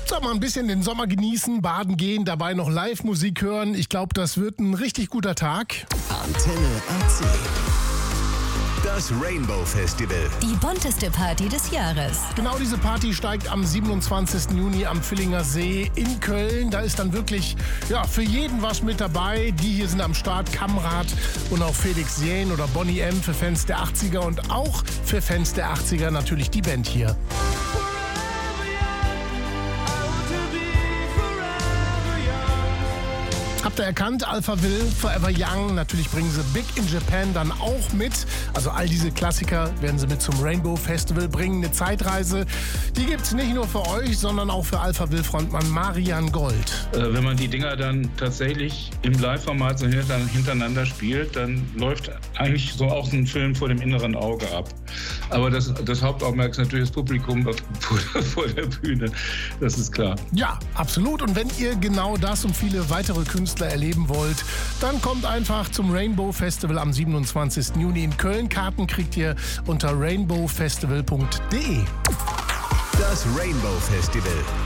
Sag mal, ein bisschen den Sommer genießen, baden gehen, dabei noch Live-Musik hören. Ich glaube, das wird ein richtig guter Tag. Antenne AC. Das Rainbow Festival. Die bunteste Party des Jahres. Genau diese Party steigt am 27. Juni am Villinger See in Köln. Da ist dann wirklich für jeden was mit dabei. Die hier sind am Start, Kamrat und auch Felix Jähn oder Bonnie M. für Fans der 80er und auch für Fans der 80er natürlich die Band hier. Habt ihr erkannt, Alphaville, Forever Young, natürlich bringen sie Big in Japan dann auch mit. Also all diese Klassiker werden sie mit zum Rainbow Festival bringen. Eine Zeitreise, die gibt's nicht nur für euch, sondern auch für Alphaville-Frontmann Marian Gold. Wenn man die Dinger dann tatsächlich im Live-Format so hintereinander spielt, dann läuft eigentlich so auch ein Film vor dem inneren Auge ab. Aber das Hauptaugenmerk ist natürlich das Publikum vor der Bühne, das ist klar. Ja, absolut. Und wenn ihr genau das und viele weitere Künstler erleben wollt, dann kommt einfach zum Rainbow Festival am 27. Juni in Köln. Karten kriegt ihr unter rainbowfestival.de. Das Rainbow Festival.